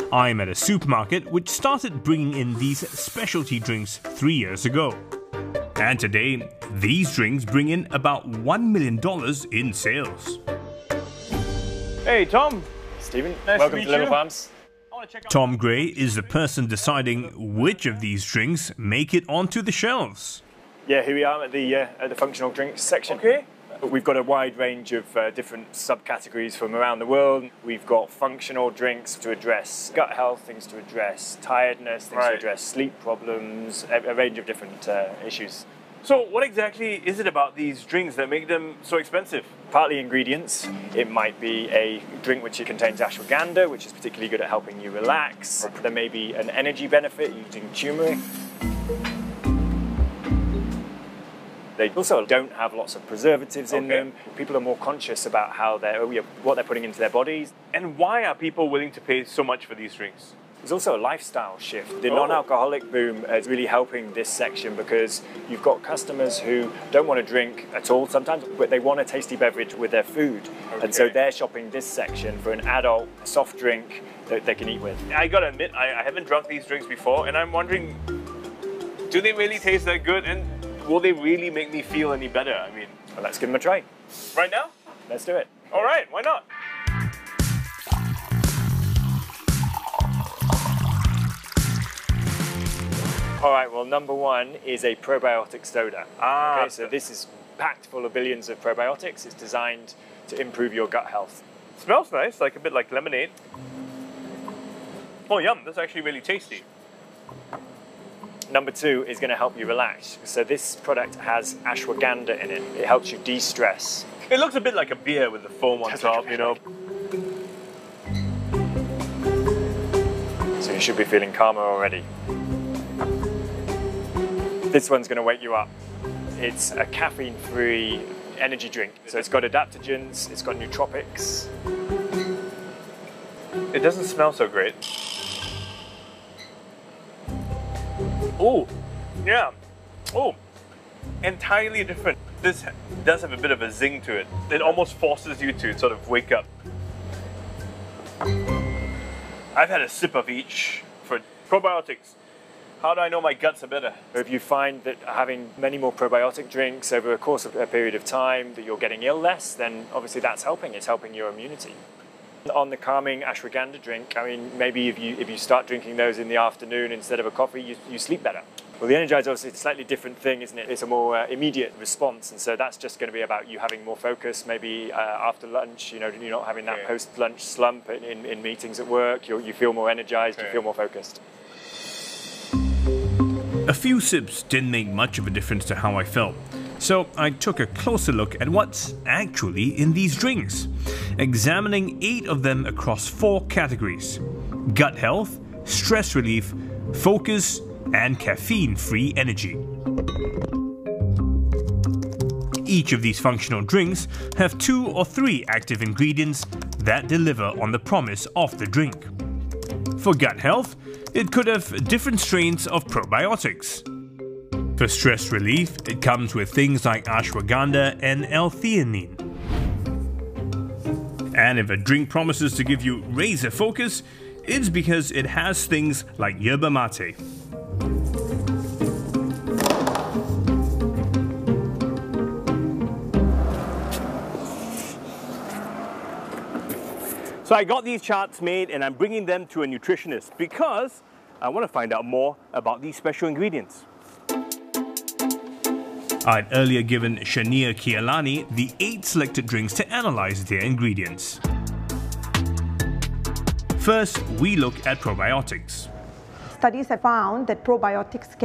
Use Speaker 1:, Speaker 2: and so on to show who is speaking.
Speaker 1: I'm at a supermarket which started bringing in these specialty drinks 3 years ago. And today, these drinks bring in about $1 million in sales.
Speaker 2: Hey, Tom.
Speaker 3: Stephen,
Speaker 2: Nice
Speaker 3: welcome
Speaker 2: to
Speaker 3: to
Speaker 2: meet
Speaker 3: Little
Speaker 2: you.
Speaker 3: Farms.
Speaker 1: Tom Gray is the person deciding which of these drinks make it onto the shelves.
Speaker 3: Yeah, here we are at the functional drinks section.
Speaker 2: Okay.
Speaker 3: We've got a wide range of different subcategories from around the world. We've got functional drinks to address gut health, things to address tiredness, things to address sleep problems, a range of different issues.
Speaker 2: So what exactly is it about these drinks that make them so expensive?
Speaker 3: Partly ingredients. It might be a drink which contains ashwagandha, which is particularly good at helping you relax. There may be an energy benefit using turmeric. They also don't have lots of preservatives in them. People are more conscious about how what they're putting into their bodies.
Speaker 2: And why are people willing to pay so much for these drinks?
Speaker 3: There's also a lifestyle shift. The non-alcoholic boom is really helping this section because you've got customers who don't want to drink at all sometimes, but they want a tasty beverage with their food. And so they're shopping this section for an adult soft drink that they can eat with.
Speaker 2: I gotta admit, I haven't drunk these drinks before, and I'm wondering, do they really taste that good? And will they really make me feel any better? I mean,
Speaker 3: well, let's give them a try.
Speaker 2: Right now?
Speaker 3: Let's do it.
Speaker 2: All right, why not?
Speaker 3: All right, well, number one is a probiotic soda. Okay, so this is packed full of billions of probiotics. It's designed to improve your gut health.
Speaker 2: It smells nice, like a bit like lemonade. Oh, yum, that's actually really tasty.
Speaker 3: Number two is going to help you relax. So this product has ashwagandha in it. It helps you de-stress.
Speaker 2: It looks a bit like a beer with the foam on top, you know.
Speaker 3: So you should be feeling calmer already. This one's going to wake you up. It's a caffeine-free energy drink. So it's got adaptogens, it's got nootropics.
Speaker 2: It doesn't smell so great. Oh, yeah. Oh, entirely different. This does have a bit of a zing to it. It almost forces you to sort of wake up. I've had a sip of each for probiotics. How do I know my guts are better?
Speaker 3: If you find that having many more probiotic drinks over the course of a period of time that you're getting ill less, then obviously that's helping. It's helping your immunity. On the calming ashwagandha drink, I mean, maybe if you start drinking those in the afternoon instead of a coffee, you sleep better. Well, the Energizer is a slightly different thing, isn't it? It's a more immediate response, and so that's just going to be about you having more focus. Maybe after lunch, you know, you're not having that post-lunch slump in meetings at work. You feel more energized, you feel more focused.
Speaker 1: A few sips didn't make much of a difference to how I felt, so I took a closer look at what's actually in these drinks, examining 8 of them across 4 categories: gut health, stress relief, focus, and caffeine-free energy. Each of these functional drinks have 2 or 3 active ingredients that deliver on the promise of the drink. For gut health, it could have different strains of probiotics. For stress relief, it comes with things like ashwagandha and L-theanine. And if a drink promises to give you razor focus, it's because it has things like yerba mate.
Speaker 2: So I got these charts made and I'm bringing them to a nutritionist because I want to find out more about these special ingredients.
Speaker 1: I'd earlier given Shania Kialani the 8 selected drinks to analyze their ingredients. First, we look at probiotics.
Speaker 4: Studies have found that probiotics